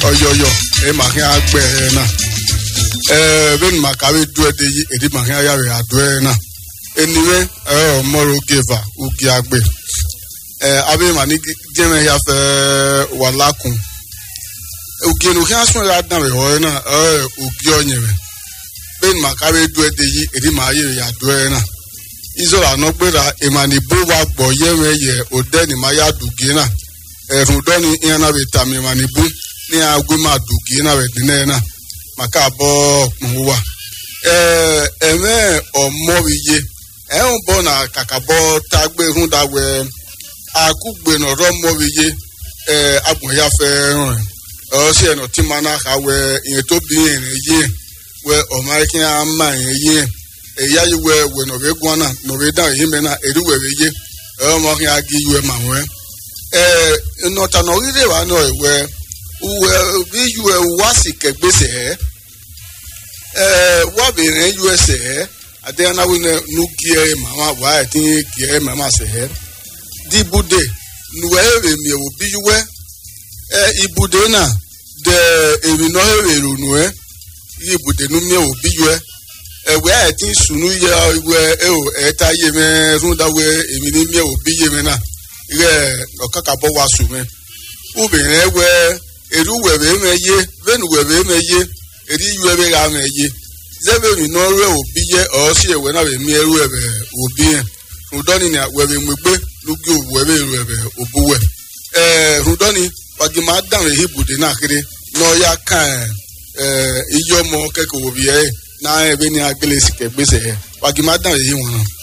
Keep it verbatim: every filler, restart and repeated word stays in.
oyoyo e ma hin agbe na eh ben ma ka we do de yi e di ma hin aya we ado na eniwe eh moro geva ugi agbe eh abi ma ni jeme ya fe walakun ugi no hin asun ra dan we ho na eh ugi onyewe ben ma ka we do de yi e di ma aye ya ado na izola no pera e ma ni bo wa gbo yewe ye ode ni ma ya dugi na erun do ni yana be tami ma ni bu ni agwe ma dugi na we dine na maka bo wa eh eme omowiye e un bo na kakabo tagbe hun dawe akugbe no ro mowiye eh agbon ya fe ran o se eno ti mana ka we iyen to bi yin ye we o ma kin a ma yin ye e ya yi we we no we gwana no we dan yin me na eru we we ye e mo kin agi we ma we eh no ta no ri wa no we we bi you wasi kegbese eh wa be ren U S A ade na we no gie mama wa tin gie mama se he di bude nu we mi o bi you eh ibude na de emi no he ru nu eh ibude nu mi o bi you eh we a tin sunu ya we e o e ta ye me run da we emi ni mi o bi ye me na ire okaka bo wa su me obìnrin we eru we be me ye venu we be me ye eri yu be ga me ye zebe mi no re obi ye o si ewe na be mi eru e be obi e rudoni ni we be megbe lugi obu we be eru e be obu we eh rudoni wagi ma dan re hibude na kire no ya kan eh iyo mo keke obi e na e be ni agele sike gbese e wagi ma dan re hi won